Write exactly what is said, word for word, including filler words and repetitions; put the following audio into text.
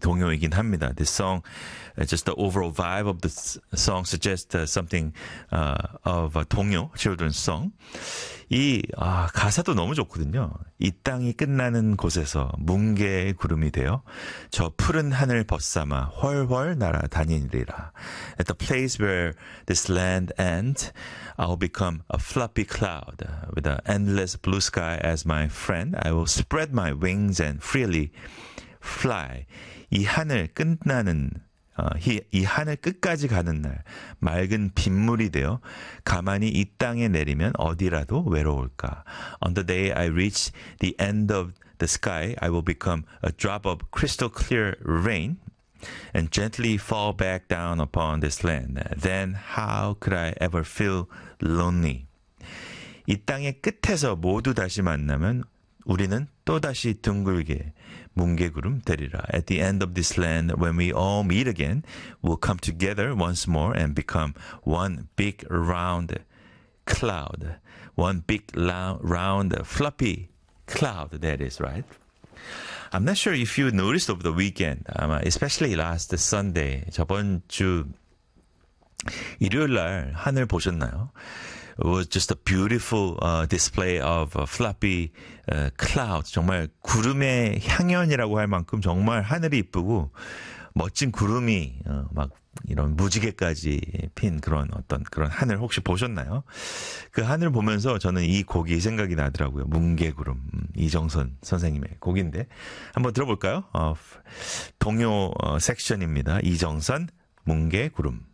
동요이긴 합니다. This song, uh, just the overall vibe of the song suggests uh, something uh, of a 동요, children's song. 이 아, 가사도 너무 좋거든요. 이 땅이 끝나는 곳에서 뭉게의 구름이 되어 저 푸른 하늘 벗삼아 훨훨 날아다니리라. At the place where this land ends, I'll become a fluffy cloud with an endless blue sky as my friend. I will spread my wings and freely fly. 이 하늘 끝나는 어, 이, 이 하늘 끝까지 가는 날 맑은 빗물이 되어 가만히 이 땅에 내리면 어디라도 외로울까. On the day I reach the end of the sky, I will become a drop of crystal clear rain and gently fall back down upon this land. Then how could I ever feel lonely? 이 땅의 끝에서 모두 다시 만나면 우리는 또다시 둥글게 뭉게구름 되리라. At the end of this land, when we all meet again, we'll come together once more and become one big round cloud. One big round fluffy cloud, that is, right? I'm not sure if you noticed over the weekend, um, especially last Sunday, 저번 주 일요일 날 하늘 보셨나요? It was just a beautiful uh, display of uh, fluffy uh, clouds. 정말 구름의 향연이라고 할 만큼 정말 하늘이 이쁘고 멋진 구름이 어, 막 이런 무지개까지 핀 그런 어떤 그런 하늘 혹시 보셨나요? 그 하늘 보면서 저는 이 곡이 생각이 나더라고요. 뭉게구름. 이정선 선생님의 곡인데 한번 들어볼까요? 어, 동요 어, 섹션입니다. 이정선 뭉게구름.